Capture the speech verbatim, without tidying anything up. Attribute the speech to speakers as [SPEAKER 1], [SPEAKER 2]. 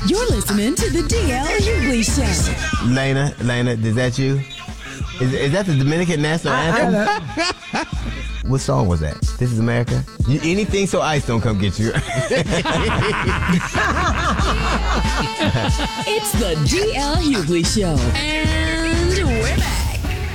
[SPEAKER 1] You're listening to the D L Hughley Show.
[SPEAKER 2] Lena, Lena, is that you? Is, is that the Dominican national anthem? What song was that? This is America? You, anything so ice don't come get you.
[SPEAKER 1] It's the D L Hughley Show. And we're back.